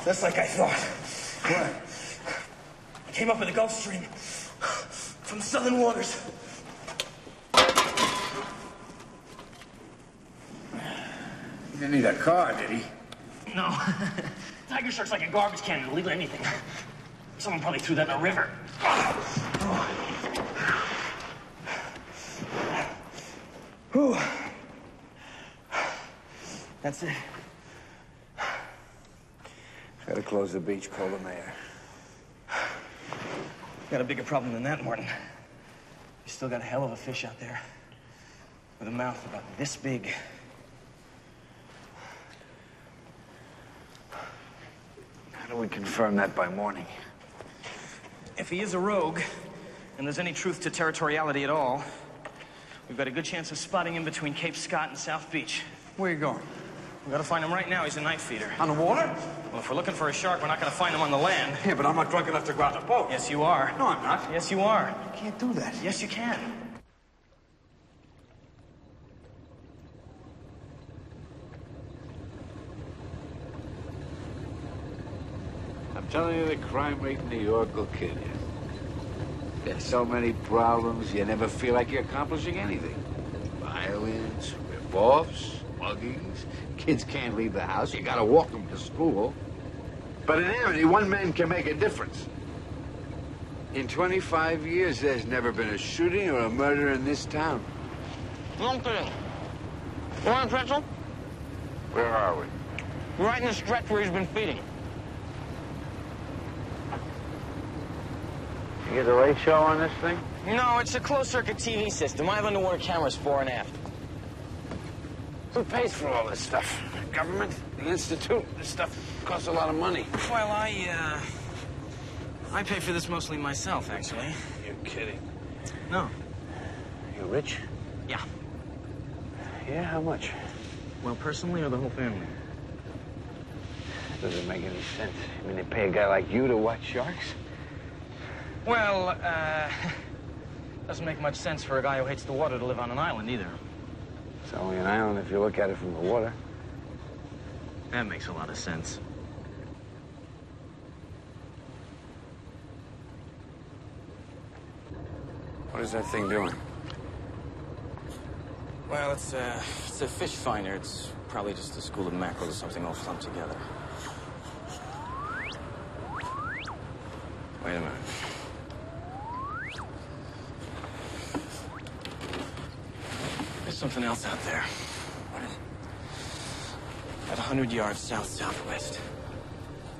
Just like I thought. What? I came up with the Gulf Stream from the southern waters. He didn't need a car, did he? No. Tiger Shark's like a garbage can. It'll leave anything. Someone probably threw that in a river. Whew. That's it. Gotta close the beach, call the mayor. Got a bigger problem than that, Martin. You still got a hell of a fish out there. With a mouth about this big. How do we confirm that by morning? If he is a rogue, and there's any truth to territoriality at all, we've got a good chance of spotting him between Cape Scott and South Beach. Where are you going? We gotta find him right now. He's a night feeder. On the water? Well, if we're looking for a shark, we're not gonna find him on the land. Yeah, but I'm not drunk enough to go out the boat. Yes, you are. No, I'm not. Yes, you are. I can't do that. Yes, you can. I'm telling you, the crime rate in New York will kill you. There's so many problems, you never feel like you're accomplishing anything. Violence, rip-offs, muggings. Kids can't leave the house. You gotta walk them to school. But in Amity, one man can make a difference. In 25 years, there's never been a shooting or a murder in this town. No kidding. You want a pretzel? Where are we? Right in the stretch where he's been feeding. You get the ratio on this thing? No, it's a closed-circuit TV system. I have underwater cameras fore and aft. Who pays for all this stuff? The government? The Institute? This stuff costs a lot of money. Well, I pay for this mostly myself, actually. You're kidding. No. You rich? Yeah. Yeah, how much? Well, personally or the whole family? That doesn't make any sense. I mean, they pay a guy like you to watch sharks? Well, doesn't make much sense for a guy who hates the water to live on an island, either. It's only an island if you look at it from the water. That makes a lot of sense. What is that thing doing? Well, it's a fish finder. It's probably just a school of mackerel or something all clumped together. Wait a minute. There's something else out there. What is it? At 100 yards south-southwest.